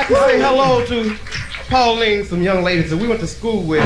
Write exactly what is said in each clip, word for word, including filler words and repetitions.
Say hello to Pauline, some young ladies that we went to school with.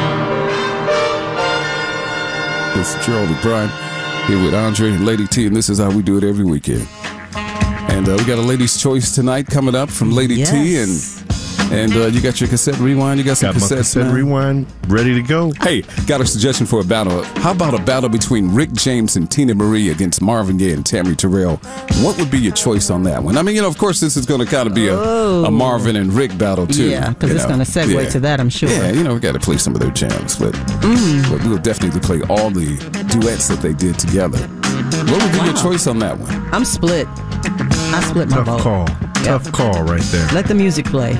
This is Gerald McBride here with Andre and Lady T, and this is how we do it every weekend. And uh, we got a Ladies' Choice tonight coming up from Lady yes. T, and and uh, you got your cassette rewind. You got some got cassettes, my cassette man. rewind ready to go. Hey, got a suggestion for a battle. How about a battle between Rick James and Tina Marie against Marvin Gaye and Tammy Terrell? What would be your choice on that one? I mean, you know, of course, this is going to kind of be a, oh. a Marvin and Rick battle, too. Yeah, because it's going to segue yeah. to that, I'm sure. Yeah, you know, we got to play some of their jams, but, mm. but we'll definitely play all the duets that they did together. What would be wow. your choice on that one? I'm split. I split my Tough vote. call. Yep. Tough call right there. Let the music play.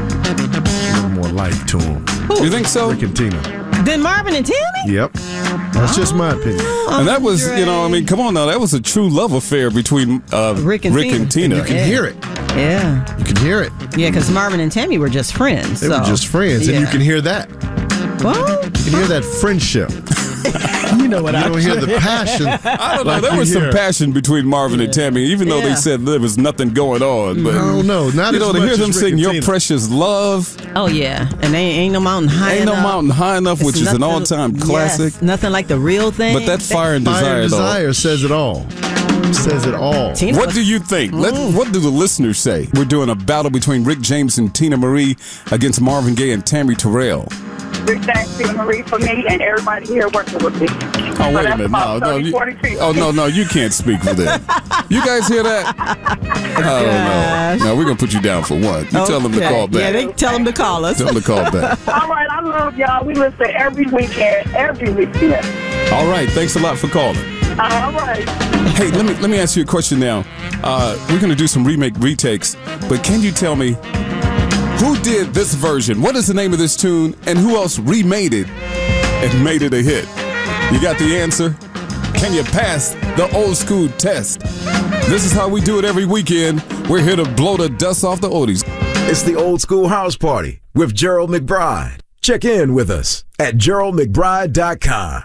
A little more life to him. Who? You think so? Rick and Tina. Then Marvin and Tammy? Yep. That's just my opinion. And that was, you know, I mean, come on now. That was a true love affair between uh, Rick and Rick Tina. And Tina. You can Yeah. hear it. Yeah. You can hear it. Yeah, because Marvin and Tammy were just friends. They so. were just friends, yeah. and you can hear that. Well, You can hear that friendship. you know what You I don't hear the passion. I don't know. like There you was some hear. passion between Marvin and Tammy, even though Yeah. they said there was nothing going on. But I don't know. Not you as know, to much hear them as Rick sing and "Your Tina. Precious Love," Oh, yeah. And they ain't no mountain high ain't enough. no mountain high enough, It's which is an nothing- all-time classic. Yes, nothing like the real thing. But that Fire and Fire Desire, and though. Desire says it all. Says it all. Tina What was- do you think? Let, what do the listeners say? We're doing a battle between Rick James and Tina Marie against Marvin Gaye and Tammy Terrell. Rick James, Tina Marie for me, and everybody here working with me. Oh, So wait a that's minute. about No, no. thirty, You, forty people. oh, no, no. You can't speak for them. You guys hear that? Oh, no. No, we're going to put you down for one. You tell them to Okay. call back. Yeah, they tell them to call us. Tell them to call back. All right, I love y'all. We listen every weekend, every weekend. All right. Thanks a lot for calling. All right. Hey, let me let me ask you a question now. Uh, we're going to do some remake retakes, but can you tell me who did this version? What is the name of this tune, and who else remade it and made it a hit? You got the answer? Can you pass the old school test? This is how we do it every weekend. We're here to blow the dust off the oldies. It's the Old School House Party with Gerald McBride. Check in with us at gerald mcbride dot com.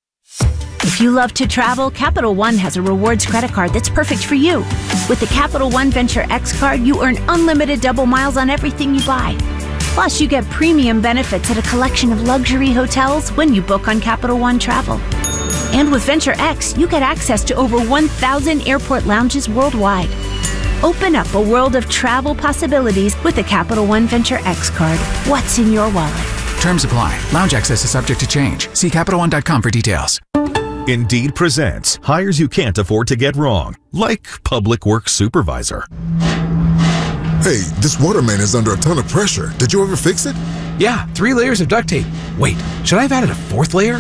If you love to travel, Capital One has a rewards credit card that's perfect for you. With the Capital One Venture X card, you earn unlimited double miles on everything you buy. Plus, you get premium benefits at a collection of luxury hotels when you book on Capital One Travel. And with Venture X, you get access to over one thousand airport lounges worldwide. Open up a world of travel possibilities with the Capital One Venture X card. What's in your wallet? Terms apply. Lounge access is subject to change. See Capital One dot com for details. Indeed presents hires you can't afford to get wrong, like public works supervisor. Hey, this water main is under a ton of pressure. Did you ever fix it? Yeah, three layers of duct tape. Wait, should I have added a fourth layer?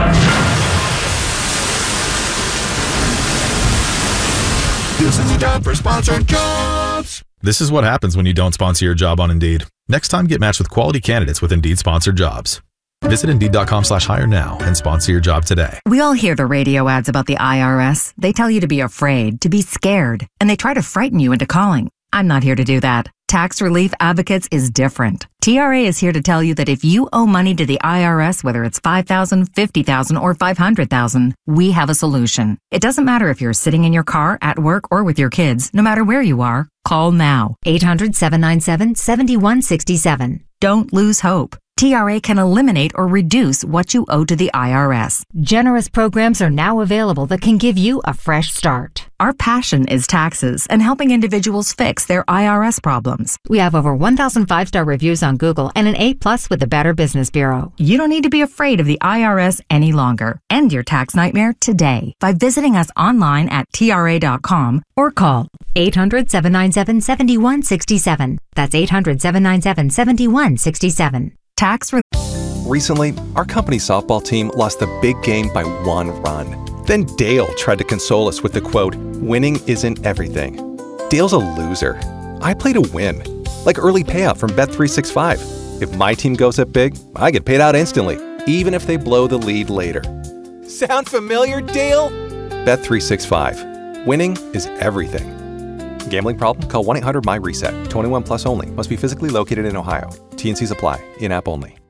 This is a job for sponsored jobs. This is what happens when you don't sponsor your job on Indeed. Next time, get matched with quality candidates with Indeed sponsored jobs. Visit Indeed.com slash hire now and sponsor your job today. We all hear the radio ads about the I R S. They tell you to be afraid, to be scared, and they try to frighten you into calling. I'm not here to do that. Tax Relief Advocates is different. T R A is here to tell you that if you owe money to the I R S, whether it's five thousand dollars, fifty thousand dollars, or five hundred thousand dollars, we have a solution. It doesn't matter if you're sitting in your car, at work, or with your kids. No matter where you are, call now. eight hundred, seven nine seven, seven one six seven. Don't lose hope. T R A can eliminate or reduce what you owe to the I R S. Generous programs are now available that can give you a fresh start. Our passion is taxes and helping individuals fix their I R S problems. We have over one thousand five-star reviews on Google and an A plus with the Better Business Bureau. You don't need to be afraid of the I R S any longer. End your tax nightmare today by visiting us online at T R A dot com or call eight hundred, seven nine seven, seven one six seven. That's eight hundred, seven nine seven, seven one six seven. Tax re- Recently, our company softball team lost the big game by one run. Then Dale tried to console us with the quote, "Winning isn't everything." Dale's a loser. I play to win. Like early payout from Bet three sixty-five. If my team goes up big, I get paid out instantly, even if they blow the lead later. Sound familiar, Dale? Bet three sixty-five. Winning is everything. Gambling problem? Call one eight hundred M Y RESET. twenty-one plus only. Must be physically located in Ohio. T and C's apply. In-app only.